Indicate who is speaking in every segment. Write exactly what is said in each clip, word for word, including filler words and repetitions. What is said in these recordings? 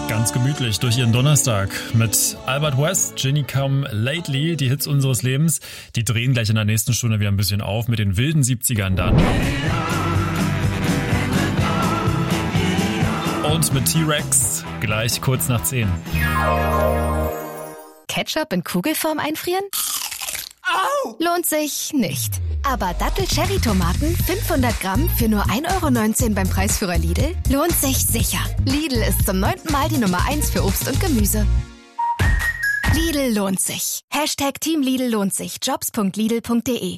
Speaker 1: Ganz gemütlich durch ihren Donnerstag mit Albert West, Ginny Come Lately, die Hits unseres Lebens. Die drehen gleich in der nächsten Stunde wieder ein bisschen auf mit den wilden siebzigern dann. Und mit T-Rex gleich kurz nach zehn.
Speaker 2: Ketchup in Kugelform einfrieren?
Speaker 3: Au!
Speaker 2: Lohnt sich nicht. Aber Dattel-Cherry-Tomaten fünfhundert Gramm für nur ein Euro neunzehn beim Preisführer Lidl lohnt sich sicher. Lidl ist zum neunten Mal die Nummer eins für Obst und Gemüse. Lidl lohnt sich. Hashtag Team Lidl lohnt sich. jobs punkt lidl punkt de.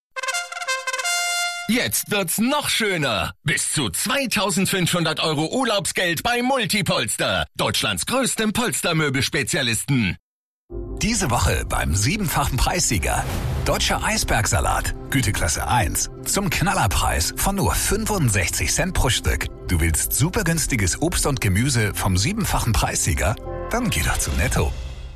Speaker 4: Jetzt wird's noch schöner. Bis zu zweitausendfünfhundert Euro Urlaubsgeld bei Multipolster. Deutschlands größtem Polstermöbelspezialisten.
Speaker 5: Diese Woche beim siebenfachen Preissieger. Deutscher Eisbergsalat, Güteklasse eins. Zum Knallerpreis von nur fünfundsechzig Cent pro Stück. Du willst super günstiges Obst und Gemüse vom siebenfachen Preissieger? Dann geh doch zu Netto.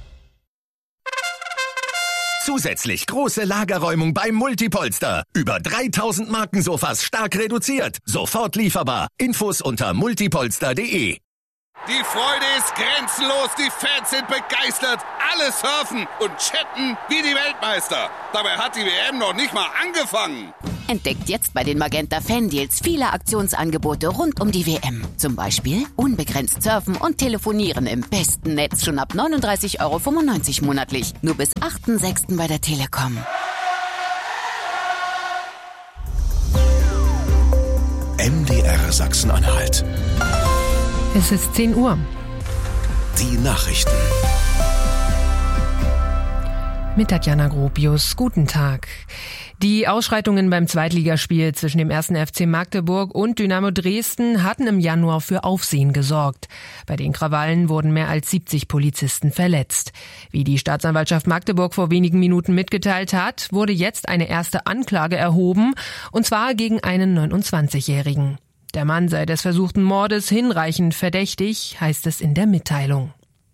Speaker 4: Zusätzlich große Lagerräumung bei Multipolster. Über dreitausend Markensofas stark reduziert. Sofort lieferbar. Infos unter multipolster punkt de.
Speaker 3: Die Freude ist grenzenlos, die Fans sind begeistert, alle surfen und chatten wie die Weltmeister. Dabei hat die W M noch nicht mal angefangen.
Speaker 6: Entdeckt jetzt bei den Magenta Fan-Deals viele Aktionsangebote rund um die W M. Zum Beispiel unbegrenzt surfen und telefonieren im besten Netz schon ab neununddreißig Euro fünfundneunzig monatlich. Nur bis achten sechsten bei der Telekom.
Speaker 5: M D R Sachsen-Anhalt.
Speaker 7: Es ist zehn Uhr.
Speaker 5: Die Nachrichten.
Speaker 7: Mit Tatjana Gropius. Guten Tag. Die Ausschreitungen beim Zweitligaspiel zwischen dem ersten F C Magdeburg und Dynamo Dresden hatten im Januar für Aufsehen gesorgt. Bei den Krawallen wurden mehr als siebzig Polizisten verletzt. Wie die Staatsanwaltschaft Magdeburg vor wenigen Minuten mitgeteilt hat, wurde jetzt eine erste Anklage erhoben, und zwar gegen einen neunundzwanzigjährigen. Der Mann sei des versuchten Mordes hinreichend verdächtig, heißt es in der Mitteilung.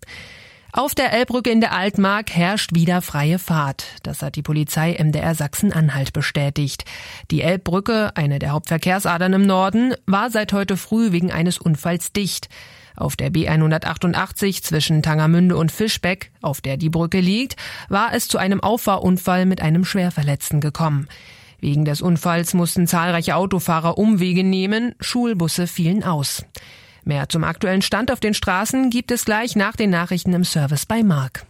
Speaker 7: Auf der Elbbrücke in der Altmark herrscht wieder freie Fahrt. Das hat die Polizei M D R Sachsen-Anhalt bestätigt. Die Elbbrücke, eine der Hauptverkehrsadern im Norden, war seit heute früh wegen eines Unfalls dicht. Auf der B hundertachtundachtzig zwischen Tangermünde und Fischbeck, auf der die Brücke liegt, war es zu einem Auffahrunfall mit einem Schwerverletzten gekommen. Wegen des Unfalls mussten zahlreiche Autofahrer Umwege nehmen, Schulbusse fielen aus. Mehr zum aktuellen Stand auf den Straßen gibt es gleich nach den Nachrichten im Service bei Marc.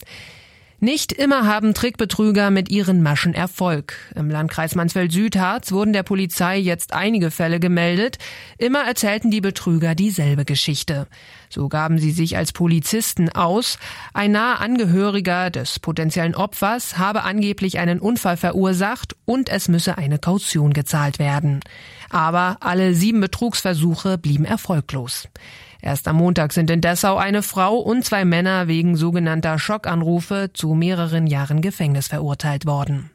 Speaker 7: Nicht immer haben Trickbetrüger mit ihren Maschen Erfolg. Im Landkreis Mansfeld-Südharz wurden der Polizei jetzt einige Fälle gemeldet. Immer erzählten die Betrüger dieselbe Geschichte. So gaben sie sich als Polizisten aus. Ein naher Angehöriger des potenziellen Opfers habe angeblich einen Unfall verursacht und es müsse eine Kaution gezahlt werden. Aber alle sieben Betrugsversuche blieben erfolglos. Erst am Montag sind in Dessau eine Frau und zwei Männer wegen sogenannter Schockanrufe zu mehreren Jahren Gefängnis verurteilt worden.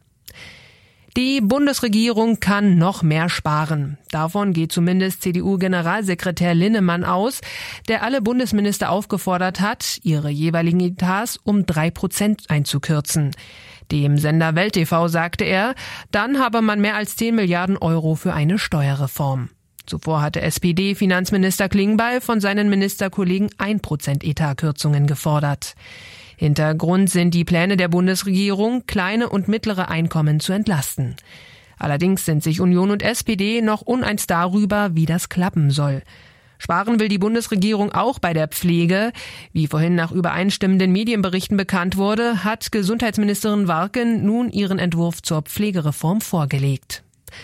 Speaker 7: Die Bundesregierung kann noch mehr sparen. Davon geht zumindest C D U-Generalsekretär Linnemann aus, der alle Bundesminister aufgefordert hat, ihre jeweiligen Etats um drei Prozent einzukürzen. Dem Sender Welt T V sagte er, dann habe man mehr als zehn Milliarden Euro für eine Steuerreform. Zuvor hatte S P D-Finanzminister Klingbeil von seinen Ministerkollegen ein Prozent Etatkürzungen gefordert. Hintergrund sind die Pläne der Bundesregierung, kleine und mittlere Einkommen zu entlasten. Allerdings sind sich Union und S P D noch uneins darüber, wie das klappen soll. Sparen will die Bundesregierung auch bei der Pflege. Wie vorhin nach übereinstimmenden Medienberichten bekannt wurde, hat Gesundheitsministerin Warken nun ihren Entwurf zur Pflegereform vorgelegt.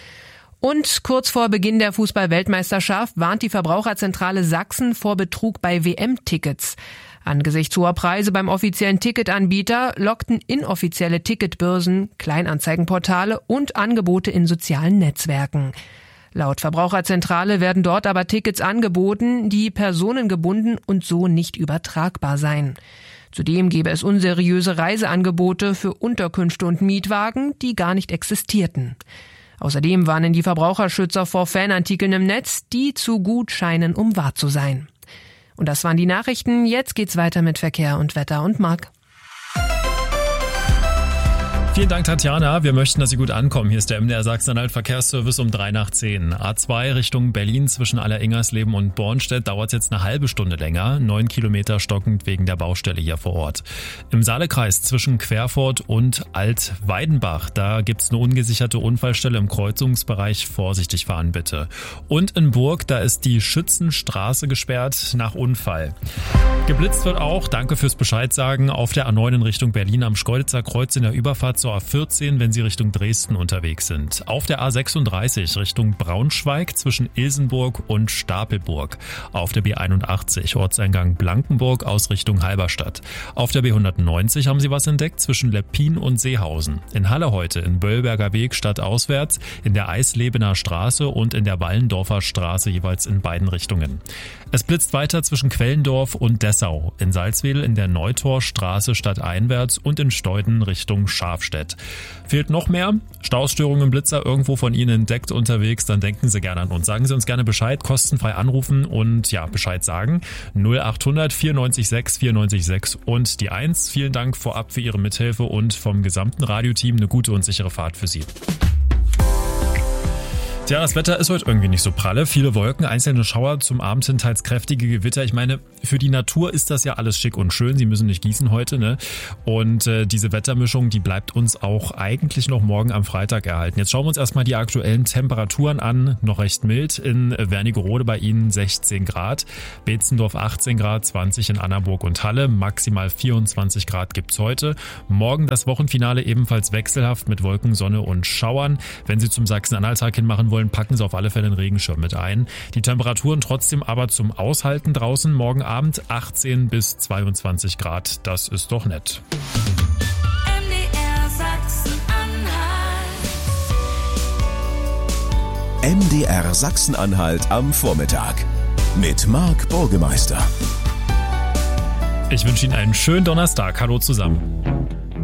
Speaker 7: Und kurz vor Beginn der Fußball-Weltmeisterschaft warnt die Verbraucherzentrale Sachsen vor Betrug bei W M-Tickets. Angesichts hoher Preise beim offiziellen Ticketanbieter lockten inoffizielle Ticketbörsen, Kleinanzeigenportale und Angebote in sozialen Netzwerken. Laut Verbraucherzentrale werden dort aber Tickets angeboten, die personengebunden und so nicht übertragbar seien. Zudem gäbe es unseriöse Reiseangebote für Unterkünfte und Mietwagen, die gar nicht existierten. Außerdem warnen die Verbraucherschützer vor Fanartikeln im Netz, die zu gut scheinen, um wahr zu sein. Und das waren die Nachrichten. Jetzt geht's weiter mit Verkehr und Wetter und Marc.
Speaker 1: Vielen Dank, Tatjana. Wir möchten, dass Sie gut ankommen. Hier ist der M D R Sachsen-Anhalt Verkehrsservice um drei nach zehn. A zwei Richtung Berlin zwischen Aller-Ingersleben und Bornstedt dauert jetzt eine halbe Stunde länger. Neun Kilometer stockend wegen der Baustelle hier vor Ort. Im Saalekreis zwischen Querfurt und Altweidenbach, da gibt's eine ungesicherte Unfallstelle im Kreuzungsbereich. Vorsichtig fahren bitte. Und in Burg, da ist die Schützenstraße gesperrt nach Unfall. Geblitzt wird auch, danke fürs Bescheid sagen, auf der A neun in Richtung Berlin am Schkeuditzer Kreuz in der Überfahrt zur A vierzehn, wenn Sie Richtung Dresden unterwegs sind. Auf der A sechsunddreißig Richtung Braunschweig zwischen Ilsenburg und Stapelburg. Auf der B einundachtzig Ortseingang Blankenburg aus Richtung Halberstadt. Auf der B hundertneunzig haben Sie was entdeckt zwischen Leppin und Seehausen. In Halle heute in Böllberger Weg stadtauswärts, in der Eislebener Straße und in der Wallendorfer Straße jeweils in beiden Richtungen. Es blitzt weiter zwischen Quellendorf und Dessau. In Salzwedel in der Neutorstraße stadteinwärts und in Steuden Richtung Schafstedt. Fehlt noch mehr? Stausstörungen im Blitzer irgendwo von Ihnen entdeckt unterwegs, dann denken Sie gerne an uns. Sagen Sie uns gerne Bescheid, kostenfrei anrufen und ja, Bescheid sagen. null achthundert vierundneunzig sechs vierundneunzig sechs und die eins. Vielen Dank vorab für Ihre Mithilfe und vom gesamten Radioteam eine gute und sichere Fahrt für Sie. Ja, das Wetter ist heute irgendwie nicht so pralle. Viele Wolken, einzelne Schauer, zum Abend hin teils kräftige Gewitter. Ich meine, für die Natur ist das ja alles schick und schön. Sie müssen nicht gießen heute, ne? Und äh, diese Wettermischung, die bleibt uns auch eigentlich noch morgen am Freitag erhalten. Jetzt schauen wir uns erstmal die aktuellen Temperaturen an. Noch recht mild. In Wernigerode bei Ihnen sechzehn Grad. Beetzendorf achtzehn Grad, zwanzig in Annaburg und Halle. Maximal vierundzwanzig Grad gibt's heute. Morgen das Wochenfinale ebenfalls wechselhaft mit Wolken, Sonne und Schauern. Wenn Sie zum Sachsen-Anhalt-Tag hin machen wollen, packen Sie auf alle Fälle einen Regenschirm mit ein. Die Temperaturen trotzdem aber zum Aushalten draußen. Morgen Abend achtzehn bis zweiundzwanzig Grad. Das ist doch nett.
Speaker 8: M D R Sachsen-Anhalt.
Speaker 9: M D R Sachsen-Anhalt am Vormittag mit Marc Burgemeister.
Speaker 1: Ich wünsche Ihnen einen schönen Donnerstag. Hallo zusammen.